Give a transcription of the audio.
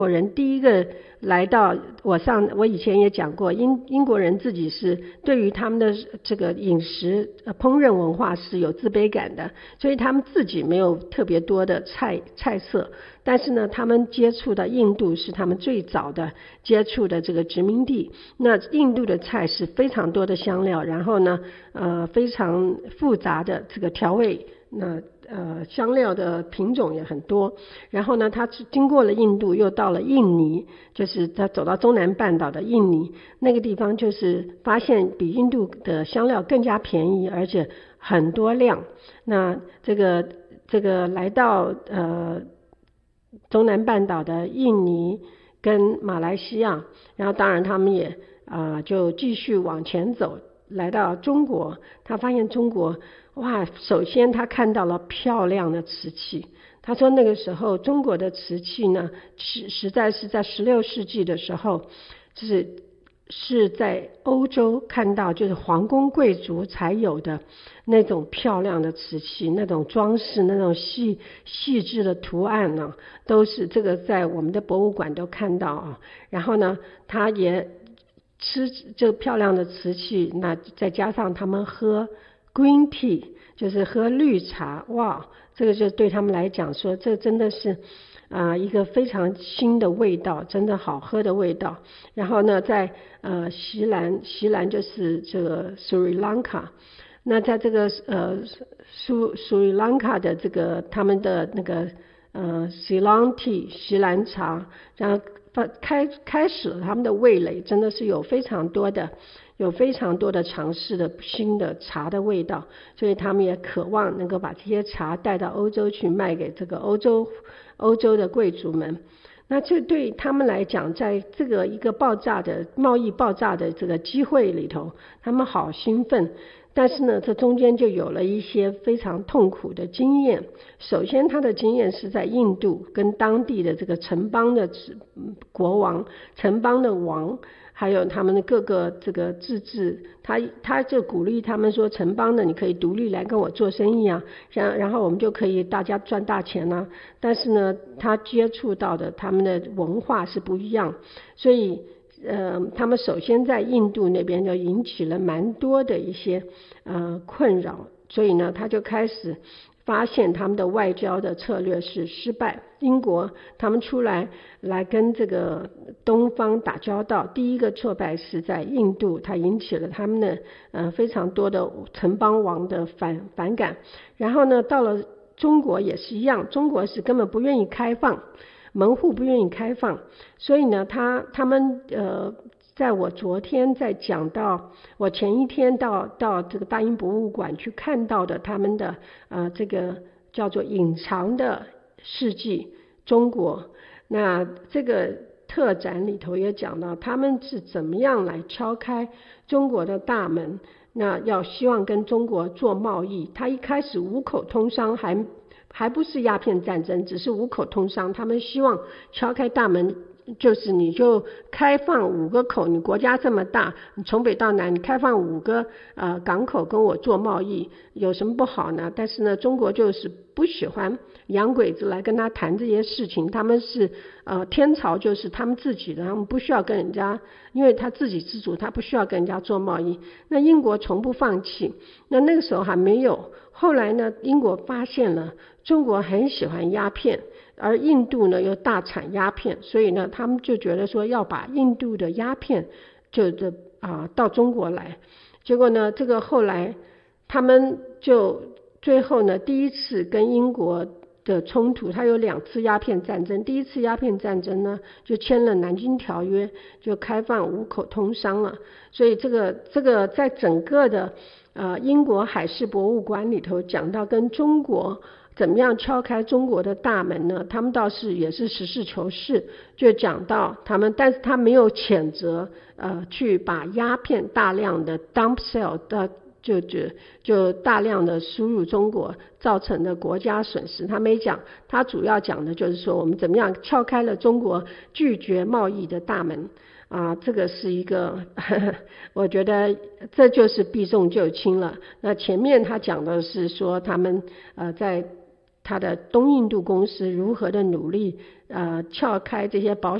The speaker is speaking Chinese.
人第一个来到，我以前也讲过，英国人自己是对于他们的这个饮食烹饪文化是有自卑感的，所以他们自己没有特别多的菜色，但是呢，他们接触的印度是他们最早的接触的这个殖民地。那印度的菜是非常多的香料，然后呢，非常复杂的这个调味，那香料的品种也很多。然后呢，他经过了印度，又到了印尼，就是他走到中南半岛的印尼那个地方，就是发现比印度的香料更加便宜，而且很多量。那这个来到中南半岛的印尼跟马来西亚，然后当然他们也就继续往前走，来到中国。他发现中国，哇，首先他看到了漂亮的瓷器。他说那个时候中国的瓷器呢，实在是在16世纪的时候，是在欧洲看到，就是皇宫贵族才有的那种漂亮的瓷器，那种装饰，那种细致的图案呢，都是这个在我们的博物馆都看到啊。然后呢，他也吃这个漂亮的瓷器，那再加上他们喝 green tea， 就是喝绿茶，哇，这个就对他们来讲说，这真的是一个非常新的味道，真的好喝的味道。然后呢，在锡兰就是这个斯里兰卡，那在这个斯里兰卡的这个他们的那个Ceylon tea 锡兰茶，然后开始了他们的味蕾，真的是有非常多的尝试的新的茶的味道，所以他们也渴望能够把这些茶带到欧洲去卖给这个欧洲的贵族们。那这对他们来讲，在这个一个贸易爆炸的这个机会里头，他们好兴奋。但是呢，这中间就有了一些非常痛苦的经验。首先他的经验是在印度跟当地的这个城邦的国王、城邦的王，还有他们的各个这个自治，他就鼓励他们说，城邦的你可以独立来跟我做生意啊，然后我们就可以大家赚大钱啊。但是呢，他接触到的他们的文化是不一样，所以他们首先在印度那边就引起了蛮多的一些困扰，所以呢，他就开始发现他们的外交的策略是失败。英国他们出来跟这个东方打交道，第一个挫败是在印度，它引起了他们的非常多的城邦王的反感。然后呢，到了中国也是一样，中国是根本不愿意开放，门户不愿意开放，所以呢，他们在我昨天在讲到，我前一天到这个大英博物馆去看到的他们的这个叫做隐藏的世纪中国，那这个特展里头也讲到他们是怎么样来敲开中国的大门，那要希望跟中国做贸易。他一开始五口通商，还不是鸦片战争，只是五口通商，他们希望敲开大门，就是你就开放5个口，你国家这么大，你从北到南，你开放5个港口跟我做贸易，有什么不好呢？但是呢，中国就是不喜欢洋鬼子来跟他谈这些事情，他们是天朝就是他们自己的，他们不需要跟人家，因为他自给自足，他不需要跟人家做贸易。那英国从不放弃，那个时候还没有，后来呢，英国发现了中国很喜欢鸦片，而印度呢又大产鸦片，所以呢他们就觉得说要把印度的鸦片到中国来。结果呢，这个后来他们就最后呢，第一次跟英国的冲突，它有2次鸦片战争。第一次鸦片战争呢，就签了南京条约，就开放5口通商了。所以这个在整个的英国海事博物馆里头讲到跟中国怎么样敲开中国的大门呢？他们倒是也是实事求是，就讲到他们，但是他没有谴责去把鸦片大量的 dump sale 就大量的输入中国造成的国家损失，他没讲。他主要讲的就是说我们怎么样敲开了中国拒绝贸易的大门这个是一个我觉得这就是避重就轻了。那前面他讲的是说他们在他的东印度公司如何的努力撬开这些保